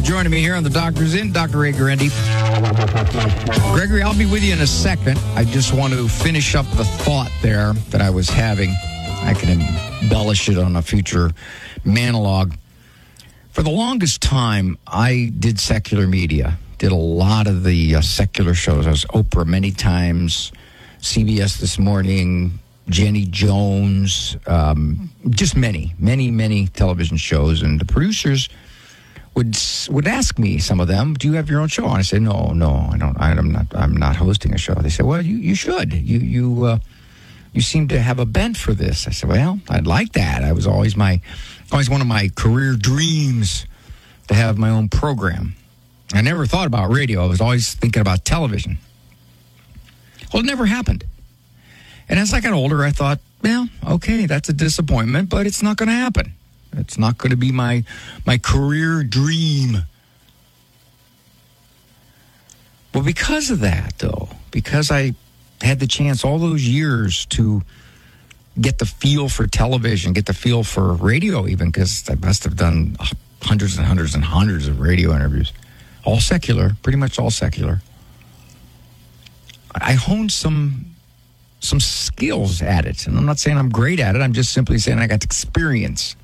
joining me here on The Doctor's In. Dr. Ray Guarendi. Gregory, I'll be with you in a second. I just want to finish up the thought there that I was having. I can embellish it on a future monologue. For the longest time, I did secular media, did a lot of the secular shows. I was Oprah many times, CBS This Morning, Jenny Jones, just many television shows. And the producers would ask me, some of them, do you have your own show? And I said, no, I don't. I'm not hosting a show. They said, well, you should. You seem to have a bent for this. I said, well, I'd like that. It was always one of my career dreams to have my own program. I never thought about radio. I was always thinking about television. Well, it never happened. And as I got older, I thought, well, okay, that's a disappointment, but it's not going to happen. It's not going to be my career dream. Well, because of that, though, because I had the chance all those years to get the feel for television, get the feel for radio even, because I must have done hundreds and hundreds and hundreds of radio interviews, all secular, pretty much all secular. I honed some skills at it, and I'm not saying I'm great at it. I'm just simply saying I got experience.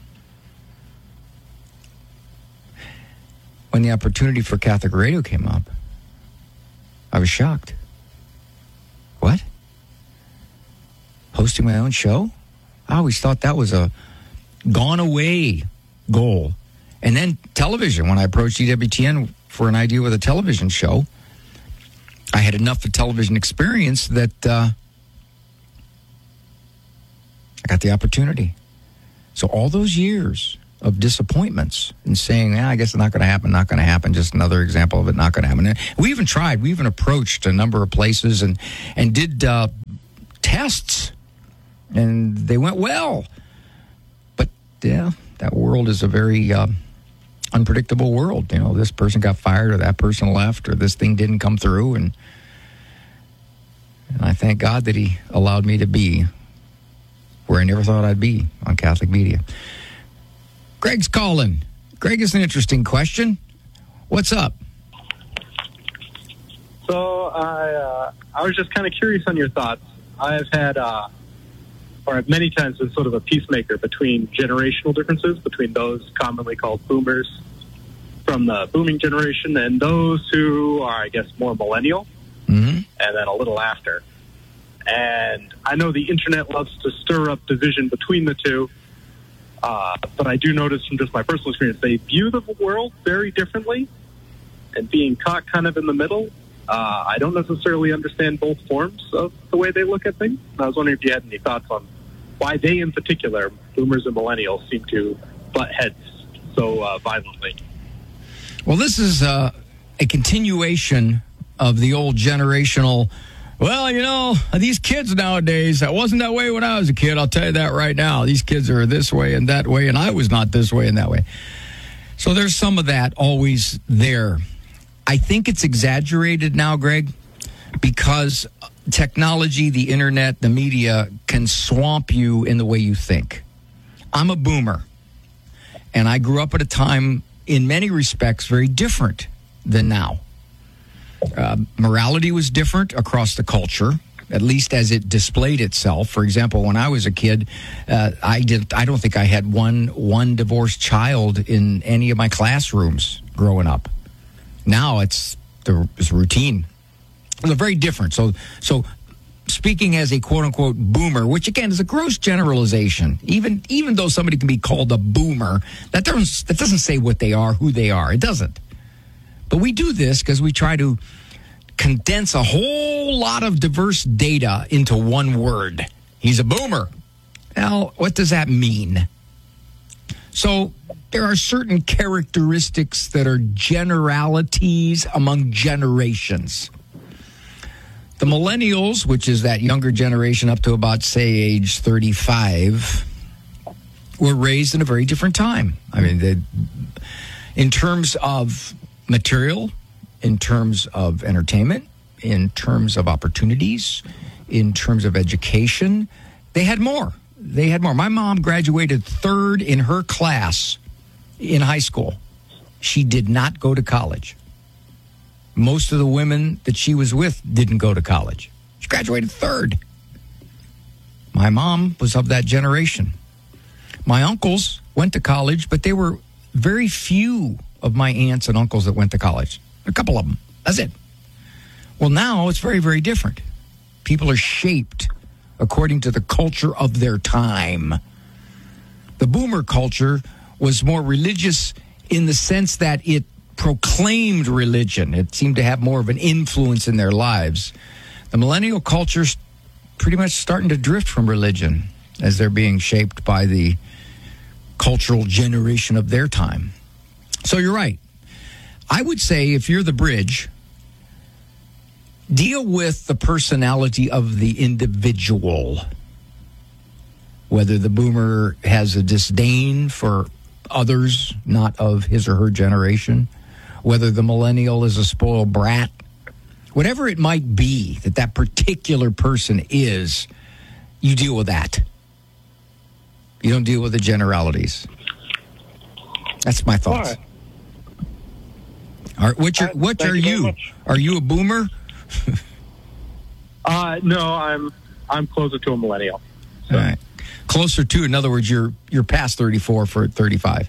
When the opportunity for Catholic radio came up, I was shocked. What? Hosting my own show? I always thought that was a gone-away goal. And then television, when I approached EWTN for an idea with a television show, I had enough of television experience that I got the opportunity. So all those years of disappointments and saying, I guess it's not going to happen, just another example of it not going to happen. And we even tried. We even approached a number of places and did tests, and they went well. But, yeah, that world is a very unpredictable world. You know, this person got fired or that person left or this thing didn't come through. And I thank God that he allowed me to be where I never thought I'd be on Catholic media. Greg's calling. Greg, is an interesting question. What's up? So I was just kind of curious on your thoughts. I've had, or I've many times been sort of a peacemaker between generational differences, between those commonly called boomers from the booming generation and those who are, I guess, more millennial, and then a little after. And I know the internet loves to stir up division between the two. But I do notice from just my personal experience, they view the world very differently, and being caught kind of in the middle, I don't necessarily understand both forms of the way they look at things. I was wondering if you had any thoughts on why they in particular, boomers and millennials, seem to butt heads so violently. Well, this is a continuation of the old generational, well, you know, these kids nowadays, that wasn't that way when I was a kid. I'll tell you that right now. These kids are this way and that way, and I was not this way and that way. So there's some of that always there. I think it's exaggerated now, Greg, because technology, the internet, the media can swamp you in the way you think. I'm a boomer, and I grew up at a time, in many respects, very different than now. Morality was different across the culture, at least as it displayed itself. For example, when I was a kid, I don't think I had one divorced child in any of my classrooms growing up. Now it's routine. It's very different. So speaking as a quote unquote boomer, which again is a gross generalization, even though somebody can be called a boomer, that doesn't say what they are, who they are. It doesn't. But we do this because we try to condense a whole lot of diverse data into one word. He's a boomer. Well, what does that mean? So there are certain characteristics that are generalities among generations. The millennials, which is that younger generation up to about, say, age 35, were raised in a very different time. I mean, in terms of material, in terms of entertainment, in terms of opportunities, in terms of education, they had more. My mom graduated third in her class in high school. she did not go to college. Most of the women that she was with didn't go to college. She graduated third. My mom was of that generation. My uncles went to college, but there were very few of my aunts and uncles that went to college. A couple of them. That's it. Well, now it's very, very different. People are shaped according to the culture of their time. The boomer culture was more religious in the sense that it proclaimed religion. It seemed to have more of an influence in their lives. The millennial culture's pretty much starting to drift from religion as they're being shaped by the cultural generation of their time. So you're right. I would say if you're the bridge, deal with the personality of the individual. Whether the boomer has a disdain for others not of his or her generation, whether the millennial is a spoiled brat, whatever it might be that particular person is, you deal with that. You don't deal with the generalities. That's my thoughts. All right. What are you? Are you a boomer? No, I'm closer to a millennial. So. All right. Closer to, in other words, you're past 34 for 35.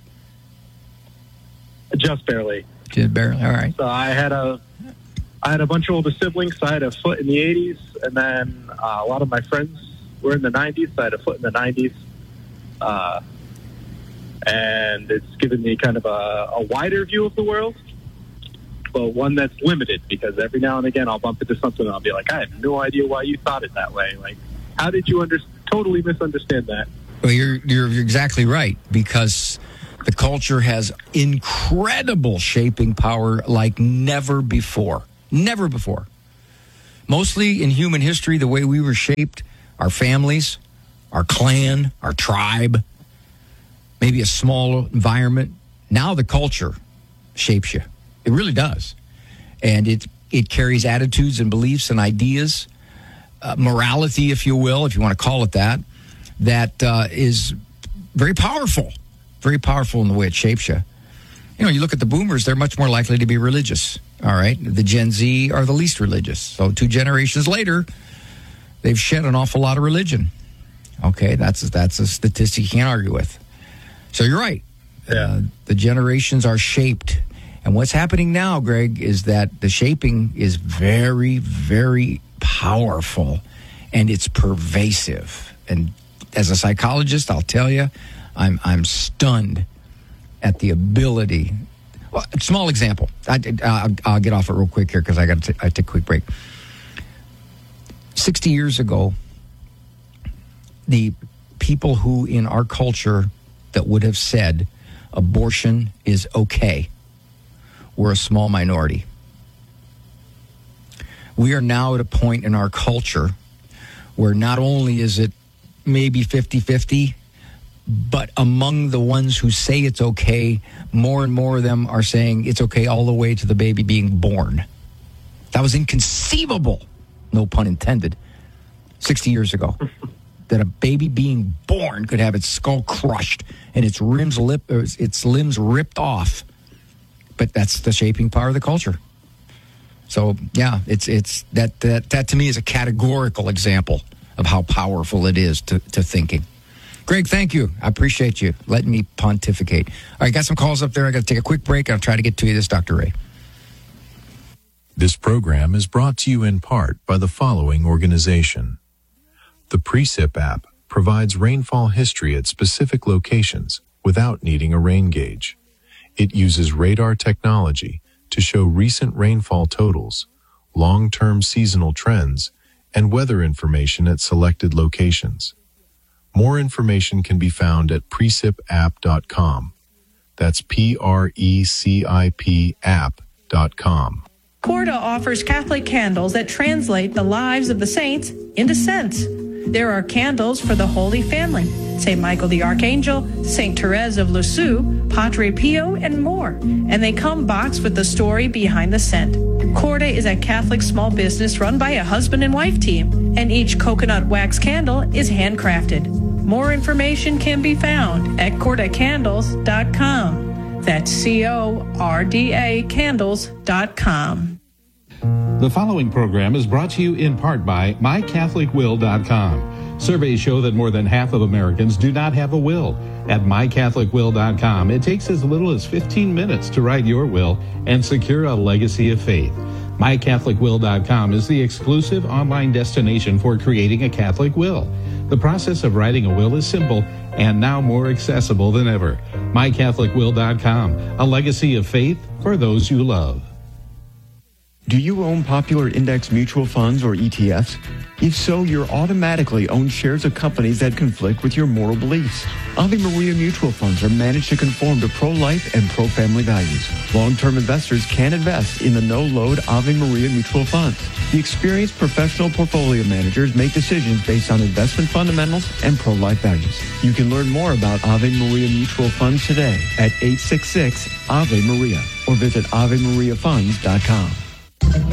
Just barely. Just barely. All right. So I had a bunch of older siblings, so I had a foot in the 80s, and then a lot of my friends were in the 90s, so I had a foot in the 90s. And it's given me kind of a wider view of the world, but one that's limited, because every now and again I'll bump into something and I'll be like, I have no idea why you thought it that way. Like, how did you totally misunderstand that? Well, you're exactly right, because the culture has incredible shaping power like never before. Never before. Mostly in human history, the way we were shaped, our families, our clan, our tribe, maybe a small environment. Now the culture shapes you. It really does. And it carries attitudes and beliefs and ideas, morality, if you will, if you want to call it that is very powerful in the way it shapes you. You know, you look at the boomers, they're much more likely to be religious. All right. The Gen Z are the least religious. So 2 generations later, they've shed an awful lot of religion. Okay. That's a statistic you can't argue with. So you're right. Yeah. The generations are shaped. And what's happening now, Greg, is that the shaping is very, very powerful, and it's pervasive. And as a psychologist, I'll tell you, I'm stunned at the ability. Well, small example. I'll get off it real quick here because I take a quick break. 60 years ago, the people who in our culture that would have said abortion is okay were a small minority. We are now at a point in our culture where not only is it maybe 50-50, but among the ones who say it's okay, more and more of them are saying it's okay all the way to the baby being born. That was inconceivable, no pun intended, 60 years ago, that a baby being born could have its skull crushed and its limbs ripped off. But that's the shaping power of the culture. So, yeah, it's that to me is a categorical example of how powerful it is to thinking. Greg, thank you. I appreciate you letting me pontificate. All right, got some calls up there. I got to take a quick break, and I'll try to get to you. This is Dr. Ray. This program is brought to you in part by the following organization. The Precip app provides rainfall history at specific locations without needing a rain gauge. It uses radar technology to show recent rainfall totals, long-term seasonal trends, and weather information at selected locations. More information can be found at precipapp.com. That's PRECIP app.com. Corda offers Catholic candles that translate the lives of the saints into scents. There are candles for the Holy Family, St. Michael the Archangel, St. Therese of Lisieux, Padre Pio, and more. And they come boxed with the story behind the scent. Corda is a Catholic small business run by a husband and wife team, and each coconut wax candle is handcrafted. More information can be found at cordacandles.com. That's CORDA candles.com. The following program is brought to you in part by MyCatholicWill.com. Surveys show that more than half of Americans do not have a will. At MyCatholicWill.com, it takes as little as 15 minutes to write your will and secure a legacy of faith. MyCatholicWill.com is the exclusive online destination for creating a Catholic will. The process of writing a will is simple and now more accessible than ever. MyCatholicWill.com, a legacy of faith for those you love. Do you own popular index mutual funds or ETFs? If so, you're automatically own shares of companies that conflict with your moral beliefs. Ave Maria mutual funds are managed to conform to pro-life and pro-family values. Long-term investors can invest in the no-load Ave Maria mutual funds. The experienced professional portfolio managers make decisions based on investment fundamentals and pro-life values. You can learn more about Ave Maria mutual funds today at 866-AVE-MARIA or visit AveMariaFunds.com.